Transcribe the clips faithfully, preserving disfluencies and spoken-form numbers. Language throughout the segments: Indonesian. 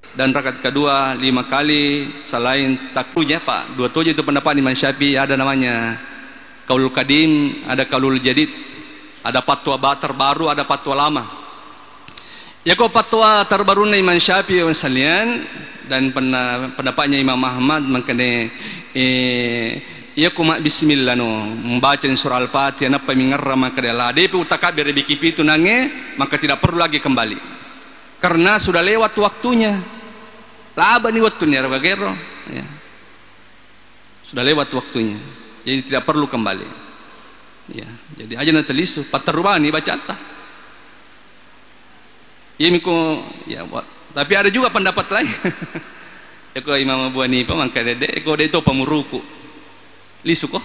dan rakaat kedua lima kali selain takbirnya Pak. Dua tujuh itu pendapat Imam Syafi'i, ada namanya kaulul qadim, ada kaulul jadid, ada fatwa terbaru, ada fatwa lama. Ya kok fatwa terbaru Imam Syafi'i sekalian dan pendapatnya Imam Ahmad mengenai eh ya kuma bismillah no membaca surah Al-Fatihah napa mingarra maka dia D P utakabir bikipi itu nange, maka tidak perlu lagi kembali karena sudah lewat waktunya. Laba nih waktunya bagero ya. Sudah lewat waktunya. Jadi tidak perlu kembali. Ya, jadi aja nanti lisu patarubani baca ta. Ya miko ya tapi ada juga pendapat lain. Ya ko Imam Abu Hanifah mangka dede ko de itu pemuruku. Lisu kok.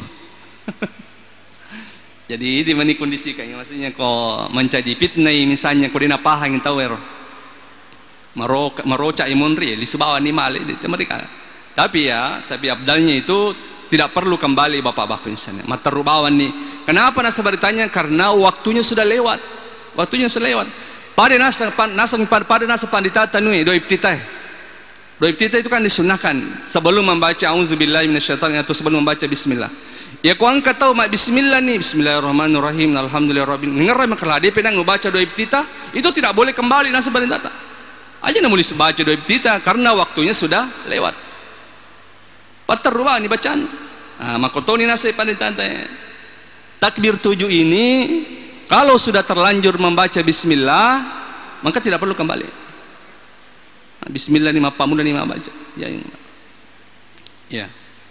Jadi di mana kondisi kayaknya maksudnya kok menjadi fitnah misalnya kau dina pahang tahu ero. Maroca maroca imunri lisu bawa ni male itu mereka. Tapi ya, tapi abdalnya itu tidak perlu kembali bapak-bapak misalnya. Matarubawan nih. Kenapa nasa beritanya? Karena waktunya sudah lewat. Waktunya sudah lewat. Pada nasa nasa pada nasa pandita tanui do ibtitah. Do ibtitah itu kan disunahkan sebelum membaca auzubillahi minasyaitonir atau sebelum membaca bismillah. Ya kau angkat tahu mak bismillah nih, bismillahirrahmanirrahim, alhamdulillahirabbil alamin. Dengar mak kalau dia penang membaca do ibtitah, itu tidak boleh kembali nasa beritata. Aja nak boleh baca do ibtitah karena waktunya sudah lewat. Patarubah ni bacaan. Ah makotoni nasa pandita takbir tujuh ini kalau sudah terlanjur membaca bismillah maka tidak perlu kembali. Bismillah ni mapa muda ni baca. Ya. Ya.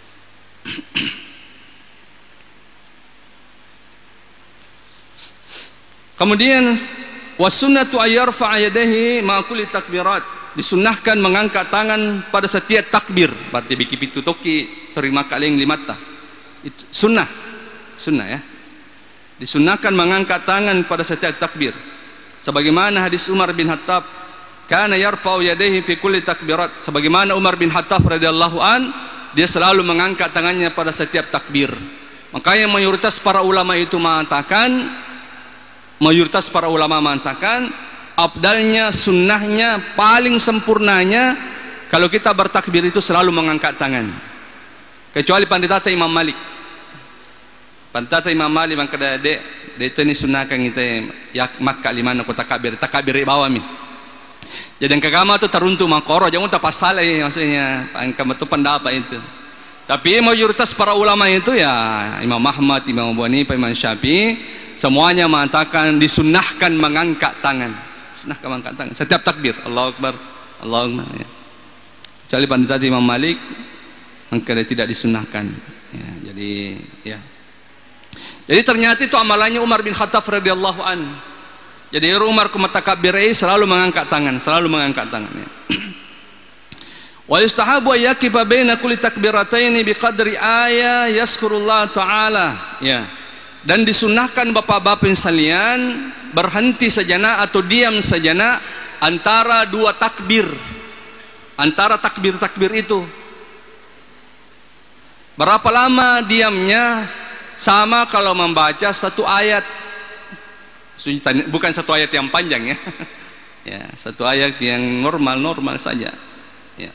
Kemudian wasunnatu ayyarfa yadayhi ma kulli takbirat. Disunnahkan mengangkat tangan pada setiap takbir. Berarti biki pitu toki terima kaleng limata. Itu sunnah. Sunnah ya. Disunnahkan mengangkat tangan pada setiap takbir. Sebagaimana hadis Umar bin Khattab, kana yarfa'u yadayhi fi kulli takbirat. Sebagaimana Umar bin Khattab radhiyallahu an, dia selalu mengangkat tangannya pada setiap takbir. Makanya mayoritas para ulama itu mengatakan, mayoritas para ulama mengatakan abdalnya, sunnahnya, paling sempurnanya kalau kita bertakbir itu selalu mengangkat tangan. Kecuali pandita Imam Malik. Pandita Imam Malik mangkada de de itu ni sunnahkan kita ya Makkah limana kota takbir, takbir bawah mi. Jadi yang kagama tu teruntu makoro, jangan tak pasal eh maksudnya angkama tu pendapat itu. Tapi mayoritas para ulama itu ya Imam Ahmad, Imam Abu Hanifah, Imam Syafi'i semuanya mengatakan disunnahkan mengangkat tangan. Sunnahkan mengangkat tangan setiap takbir. Allahu Akbar, Allahu Akbar ya. Kecuali pandita Imam Malik maka tidak disunnahkan. Ya, jadi ya. Jadi ternyata itu amalannya Umar bin Khattab radhiyallahu an. Jadi Umar kumatakabirai selalu mengangkat tangan, selalu mengangkat tangannya. Wa yustahabu ayyakiba baina kulli takbirataini biqadri aya yazkurullah taala. Ya. Dan disunnahkan bapak-bapak sekalian berhenti sejenak atau diam sejenak antara dua takbir. Antara takbir-takbir itu. Berapa lama diamnya? Sama kalau membaca satu ayat. Bukan satu ayat yang panjang ya. Ya, satu ayat yang normal-normal saja. Ya.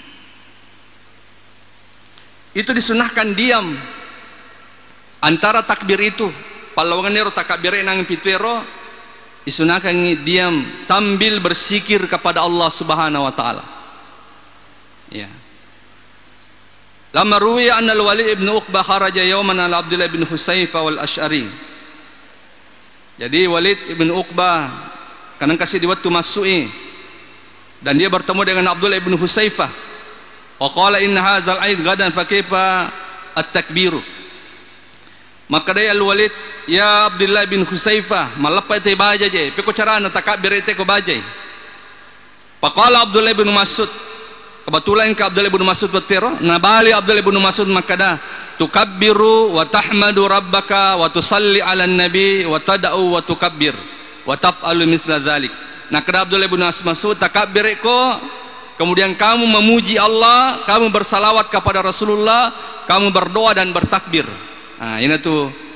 Itu disunahkan diam antara takbir itu. Palawanganero takbir nang pitero disunahkan diam sambil bersikir kepada Allah Subhanahu wa taala. Ya. Lama ruwiya anna al-Walid ibn Uqbah kharaja yawman ala Abdullah ibn Husayfa wal Ash'ari. Jadi Walid ibn Uqbah kadang kasih di waktu masui dan dia bertemu dengan Abdullah ibn Husayfah. Wa qala inna hadzal aid gadan fa kaifa at-takbiru. Maka dia al-Walid, ya Abdullah bin Husayfah, malapa ite baja je, peko cara na takbir ite ko bajai. Faqala Abdullah bin Mas'ud, kebetulan ke Abdullah bin Mas'ud bertero, nabali Abdullah bin Mas'ud makada tukabbiru wa tahmadu rabbaka wa tusalli ala nabi wa tada'u wa tukabbir wa taf'alu misla dzalik. Nah kada Abdullah bin Mas'ud takbir ko, kemudian kamu memuji Allah, kamu bersalawat kepada Rasulullah, kamu berdoa dan bertakbir. Nah ini tuh